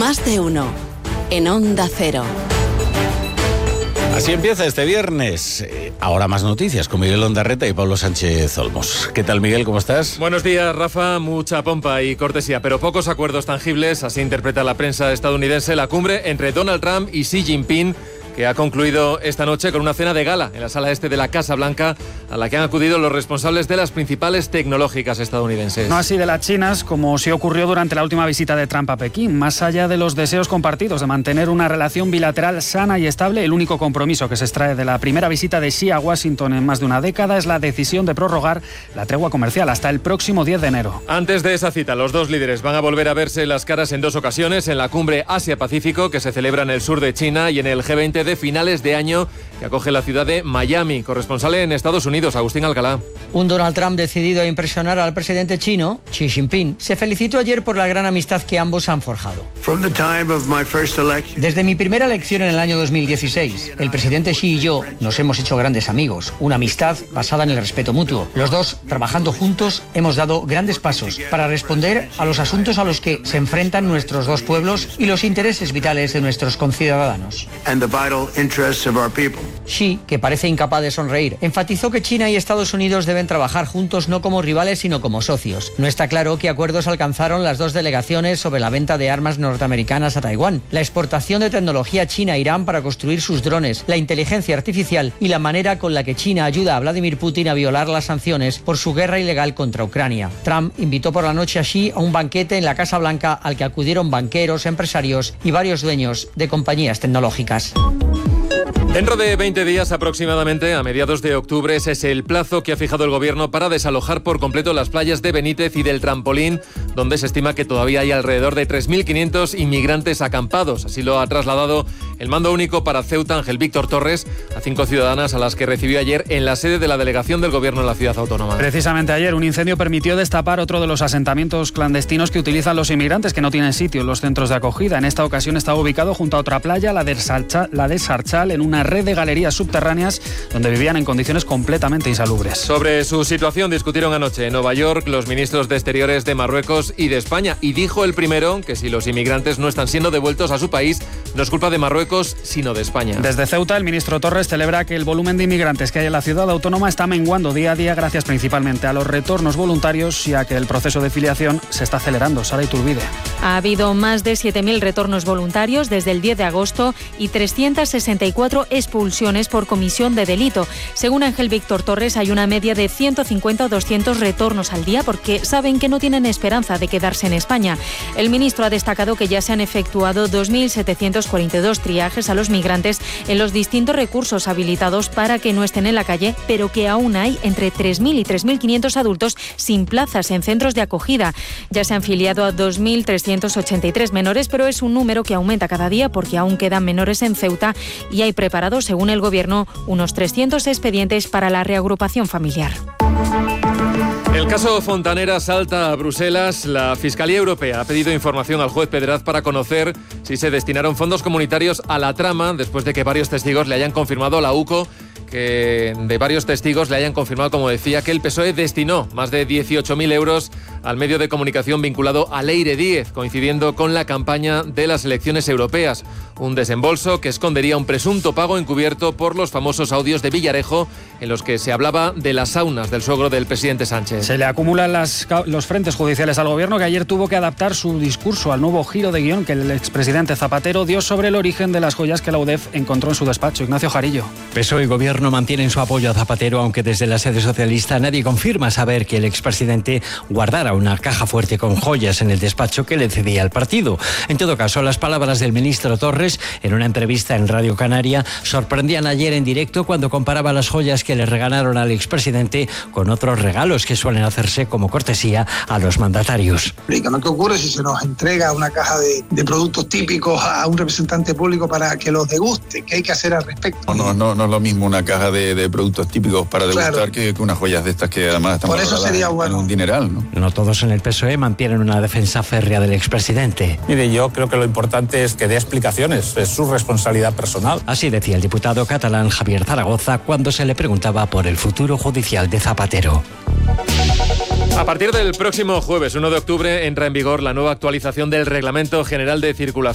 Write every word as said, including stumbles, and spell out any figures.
Más de uno. En Onda Cero. Así empieza este viernes. Eh, ahora más noticias con Miguel Ondarreta y Pablo Sánchez Olmos. ¿Qué tal, Miguel? ¿Cómo estás? Buenos días, Rafa. Mucha pompa y cortesía, pero pocos acuerdos tangibles. Así interpreta la prensa estadounidense la cumbre entre Donald Trump y Xi Jinping, que ha concluido esta noche con una cena de gala en la sala este de la Casa Blanca, a la que han acudido los responsables de las principales tecnológicas estadounidenses. No así de las chinas, como sí ocurrió durante la última visita de Trump a Pekín. Más allá de los deseos compartidos de mantener una relación bilateral sana y estable, el único compromiso que se extrae de la primera visita de Xi a Washington en más de una década es la decisión de prorrogar la tregua comercial hasta el próximo diez de enero. Antes de esa cita, los dos líderes van a volver a verse las caras en dos ocasiones, en la cumbre Asia-Pacífico, que se celebra en el sur de China, y en el G veinte de finales de año, que acoge la ciudad de Miami. Corresponsal en Estados Unidos, Agustín Alcalá. Un Donald Trump decidido a impresionar al presidente chino, Xi Jinping, se felicitó ayer por la gran amistad que ambos han forjado. Desde mi primera elección en el año dos mil dieciséis, el presidente Xi y yo nos hemos hecho grandes amigos, una amistad basada en el respeto mutuo. Los dos, trabajando juntos, hemos dado grandes pasos para responder a los asuntos a los que se enfrentan nuestros dos pueblos y los intereses vitales de nuestros conciudadanos. Xi, que parece incapaz de sonreír, enfatizó que China y Estados Unidos deben trabajar juntos no como rivales sino como socios. No está claro qué acuerdos alcanzaron las dos delegaciones sobre la venta de armas norteamericanas a Taiwán, la exportación de tecnología china a Irán para construir sus drones, la inteligencia artificial y la manera con la que China ayuda a Vladimir Putin a violar las sanciones por su guerra ilegal contra Ucrania. Trump invitó por la noche a Xi a un banquete en la Casa Blanca al que acudieron banqueros, empresarios y varios dueños de compañías tecnológicas. Dentro de veinte días aproximadamente, a mediados de octubre, ese es el plazo que ha fijado el gobierno para desalojar por completo las playas de Benítez y del Trampolín, donde se estima que todavía hay alrededor de tres mil quinientos inmigrantes acampados. Así lo ha trasladado el mando único para Ceuta, Ángel Víctor Torres, a cinco ciudadanas a las que recibió ayer en la sede de la delegación del gobierno en la ciudad autónoma. Precisamente ayer, un incendio permitió destapar otro de los asentamientos clandestinos que utilizan los inmigrantes que no tienen sitio en los centros de acogida. En esta ocasión estaba ubicado junto a otra playa, la de Sarchal, la de Sarchal, en una red de galerías subterráneas donde vivían en condiciones completamente insalubres. Sobre su situación discutieron anoche en Nueva York los ministros de Exteriores de Marruecos y de España, y dijo el primero que si los inmigrantes no están siendo devueltos a su país, no es culpa de Marruecos sino de España. Desde Ceuta, el ministro Torres celebra que el volumen de inmigrantes que hay en la ciudad autónoma está menguando día a día gracias principalmente a los retornos voluntarios y a que el proceso de filiación se está acelerando. Sara Iturbide. Ha habido más de siete mil retornos voluntarios desde el diez de agosto y trescientas sesenta y cuatro expulsiones por comisión de delito. Según Ángel Víctor Torres, hay una media de ciento cincuenta o doscientos retornos al día porque saben que no tienen esperanza de quedarse en España. El ministro ha destacado que ya se han efectuado dos mil setecientos cuarenta y dos triajes a los migrantes en los distintos recursos habilitados para que no estén en la calle, pero que aún hay entre tres mil y tres mil quinientos adultos sin plazas en centros de acogida. Ya se han filiado a dos mil trescientos ochenta y tres menores, pero es un número que aumenta cada día porque aún quedan menores en Ceuta y hay preparados, según el Gobierno, unos trescientos expedientes para la reagrupación familiar. El caso Fontanera salta a Bruselas. La Fiscalía Europea ha pedido información al juez Pedraz para conocer si se destinaron fondos comunitarios a la trama después de que varios testigos le hayan confirmado a la UCO que de varios testigos le hayan confirmado, como decía, que el P S O E destinó más de dieciocho mil euros al medio de comunicación vinculado a Leire Díez, coincidiendo con la campaña de las elecciones europeas. Un desembolso que escondería un presunto pago encubierto por los famosos audios de Villarejo en los que se hablaba de las saunas del suegro del presidente Sánchez. Se le acumulan las, los frentes judiciales al gobierno, que ayer tuvo que adaptar su discurso al nuevo giro de guión que el expresidente Zapatero dio sobre el origen de las joyas que la U D E F encontró en su despacho. Ignacio Jarillo. P S O E y gobierno mantienen su apoyo a Zapatero, aunque desde la sede socialista nadie confirma saber que el expresidente guardara una caja fuerte con joyas en el despacho que le cedía al partido. En todo caso, las palabras del ministro Torres en una entrevista en Radio Canaria sorprendían ayer en directo cuando comparaba las joyas que le regalaron al expresidente con otros regalos que suelen hacerse como cortesía a los mandatarios. ¿Qué ocurre si se nos entrega una caja de, de productos típicos a un representante público para que los deguste? ¿Qué hay que hacer al respecto? No, no, no, no es lo mismo una caja de, de productos típicos para degustar, claro, que, que unas joyas de estas que además están por eso sería bueno. En un dineral, ¿no? No todos en el P S O E mantienen una defensa férrea del expresidente. Mire, yo creo que lo importante es que dé explicaciones, es su responsabilidad personal. Así decía el diputado catalán Javier Zaragoza cuando se le preguntaba por el futuro judicial de Zapatero. A partir del próximo jueves, uno de octubre, entra en vigor la nueva actualización del Reglamento General de Circulación